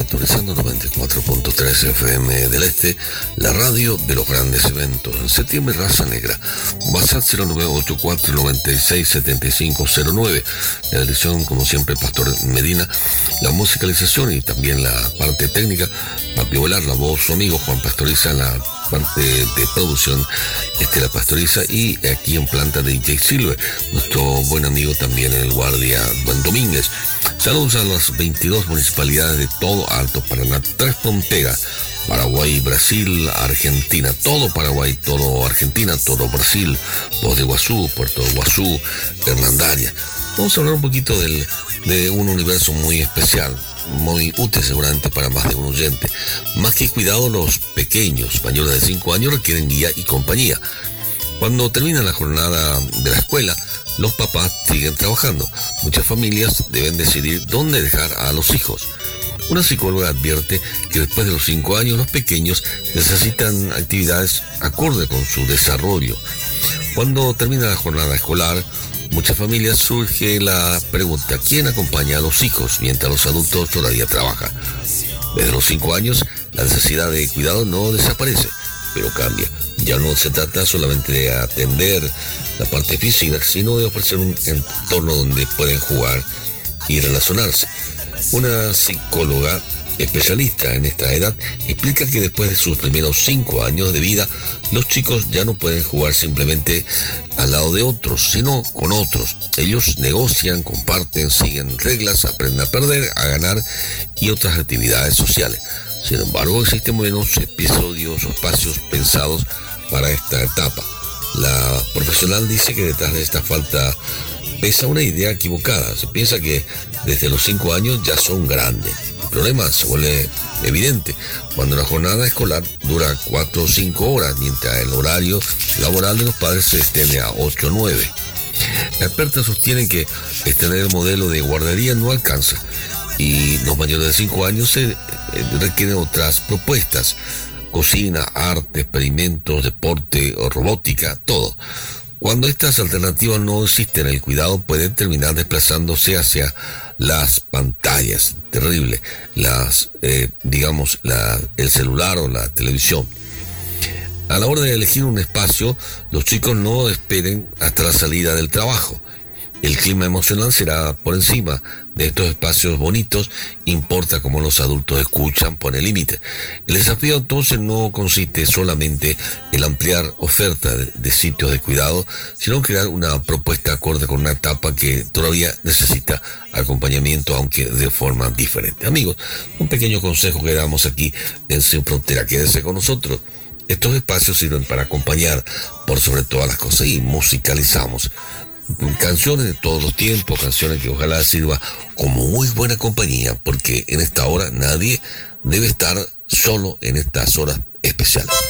Sintonizando 94.3 FM del Este, la radio de los grandes eventos. En septiembre, Raza Negra. WhatsApp 0984967509. La dirección, como siempre, Pastor Medina. La musicalización y también la parte técnica. Papi Volar, la voz, su amigo Juan Pastoriza, la parte de producción, la Pastoriza, y aquí en planta de DJ Silver, nuestro buen amigo también el guardia Juan Domínguez. Saludos a las 22 municipalidades de todo Alto Paraná, 3 fronteras, Paraguay, Brasil, Argentina, todo Paraguay, todo Argentina, todo Brasil, Voz de Iguazú, Puerto Iguazú, Hernandaria. Vamos a hablar un poquito de un universo muy especial, muy útil seguramente para más de un oyente. Más que cuidado, los pequeños, mayores de 5 años, requieren guía y compañía. Cuando termina la jornada de la escuela, los papás siguen trabajando. Muchas familias deben decidir dónde dejar a los hijos. Una psicóloga advierte que después de los 5 años los pequeños necesitan actividades acorde con su desarrollo. Cuando termina la jornada escolar, muchas familias surge la pregunta: ¿quién acompaña a los hijos mientras los adultos todavía trabajan? Desde los 5 años, la necesidad de cuidado no desaparece, pero cambia. Ya no se trata solamente de atender la parte física, sino de ofrecer un entorno donde pueden jugar y relacionarse. Una psicóloga especialista en esta edad explica que después de sus primeros 5 años de vida, los chicos ya no pueden jugar simplemente al lado de otros, sino con otros. Ellos negocian, comparten, siguen reglas, aprenden a perder, a ganar y otras actividades sociales. Sin embargo, existen buenos episodios o espacios pensados para esta etapa. La profesional dice que detrás de esta falta pesa una idea equivocada. Se piensa que desde los 5 años ya son grandes. El problema se vuelve evidente cuando la jornada escolar dura 4 o 5 horas, mientras el horario laboral de los padres se extiende a 8 o 9. Expertos sostienen que extender el modelo de guardería no alcanza y los mayores de 5 años se requieren otras propuestas: cocina, arte, experimentos, deporte o robótica, todo. Cuando estas alternativas no existen, el cuidado puede terminar desplazándose hacia las pantallas. Terrible. El celular o la televisión. A la hora de elegir un espacio, los chicos no esperen hasta la salida del trabajo. El clima emocional será por encima de estos espacios bonitos. Importa cómo los adultos escuchan, pone límite. El desafío entonces no consiste solamente en ampliar oferta de sitios de cuidado, sino crear una propuesta acorde con una etapa que todavía necesita acompañamiento, aunque de forma diferente. Amigos, un pequeño consejo que damos aquí en Sin Frontera: quédense con nosotros. Estos espacios sirven para acompañar por sobre todas las cosas, y musicalizamos canciones de todos los tiempos, canciones que ojalá sirva como muy buena compañía, porque en esta hora nadie debe estar solo en estas horas especiales.